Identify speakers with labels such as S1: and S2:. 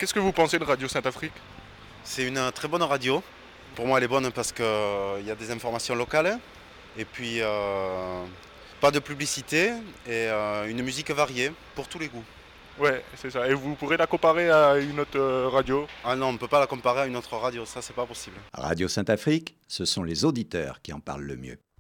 S1: Qu'est-ce que vous pensez de Radio Saint-Afrique?
S2: C'est une très bonne radio. Pour moi, elle est bonne parce qu'il y a des informations locales et puis pas de publicité et une musique variée pour tous les goûts.
S1: Ouais, c'est ça. Et vous pourrez la comparer à une autre radio?
S2: Ah non, on ne peut pas la comparer à une autre radio, ça c'est pas possible.
S3: Radio Saint-Afrique, ce sont les auditeurs qui en parlent le mieux.